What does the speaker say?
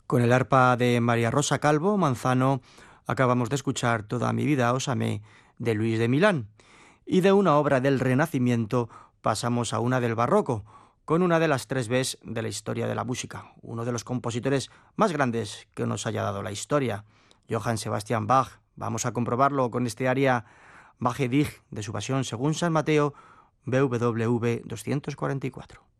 Con el arpa de María Rosa Calvo Manzano acabamos de escuchar Toda mi vida os amé de Luis de Milán. Y de una obra del Renacimiento pasamos a una del Barroco, con una de las tres Bs de la historia de la música, uno de los compositores más grandes que nos haya dado la historia, Johann Sebastian Bach. Vamos a comprobarlo con este aria Mache dich de su Pasión según San Mateo, BWV 244.